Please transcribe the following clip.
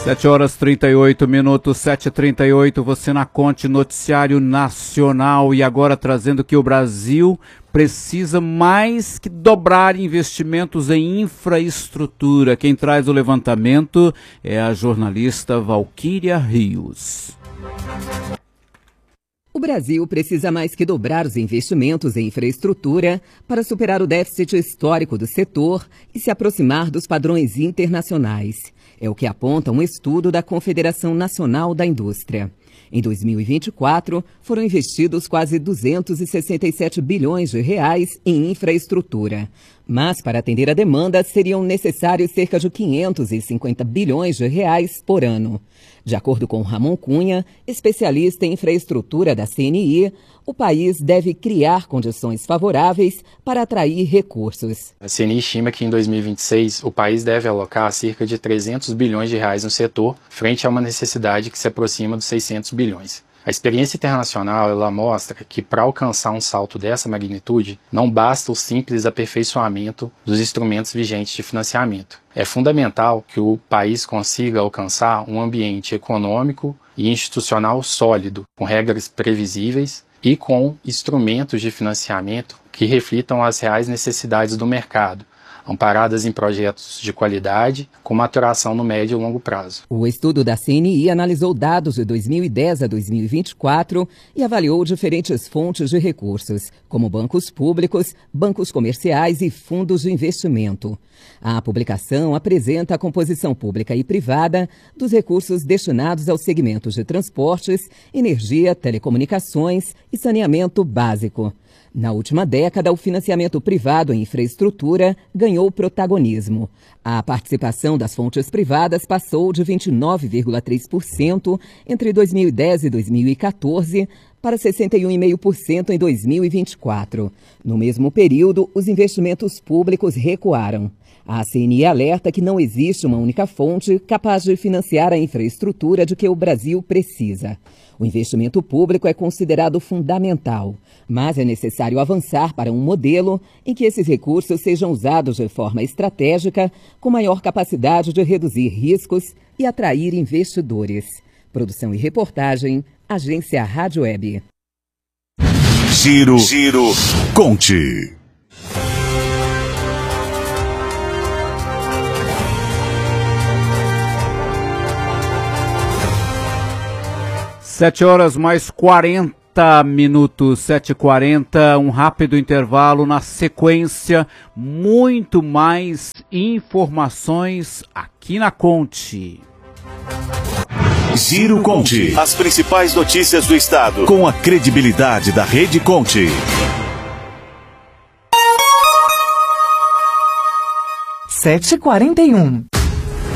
7h38, 7h38, você na Conte, noticiário nacional, e agora trazendo que o Brasil precisa mais que dobrar investimentos em infraestrutura. Quem traz o levantamento é a jornalista Valquíria Rios. O Brasil precisa mais que dobrar os investimentos em infraestrutura para superar o déficit histórico do setor e se aproximar dos padrões internacionais. É o que aponta um estudo da Confederação Nacional da Indústria. Em 2024, foram investidos quase 267 bilhões de reais em infraestrutura. Mas, para atender a demanda, seriam necessários cerca de 550 bilhões de reais por ano. De acordo com Ramon Cunha, especialista em infraestrutura da CNI, o país deve criar condições favoráveis para atrair recursos. A CNI estima que em 2026 o país deve alocar cerca de 300 bilhões de reais no setor, frente a uma necessidade que se aproxima dos 600 bilhões. A experiência internacional ela mostra que para alcançar um salto dessa magnitude, não basta o simples aperfeiçoamento dos instrumentos vigentes de financiamento. É fundamental que o país consiga alcançar um ambiente econômico e institucional sólido, com regras previsíveis e com instrumentos de financiamento que reflitam as reais necessidades do mercado, amparadas em projetos de qualidade, com maturação no médio e longo prazo. O estudo da CNI analisou dados de 2010 a 2024 e avaliou diferentes fontes de recursos, como bancos públicos, bancos comerciais e fundos de investimento. A publicação apresenta a composição pública e privada dos recursos destinados aos segmentos de transportes, energia, telecomunicações e saneamento básico. Na última década, o financiamento privado em infraestrutura ganhou protagonismo. A participação das fontes privadas passou de 29,3% entre 2010 e 2014 para 61,5% em 2024. No mesmo período, os investimentos públicos recuaram. A CNI alerta que não existe uma única fonte capaz de financiar a infraestrutura de que o Brasil precisa. O investimento público é considerado fundamental, mas é necessário avançar para um modelo em que esses recursos sejam usados de forma estratégica, com maior capacidade de reduzir riscos e atrair investidores. Produção e reportagem, Agência Rádio Web. Giro Conte. 7h mais 40 minutos, 7h40, um rápido intervalo. Na sequência, muito mais informações aqui na Conte. Giro Conte. As principais notícias do estado, com a credibilidade da Rede Conte. 7h41.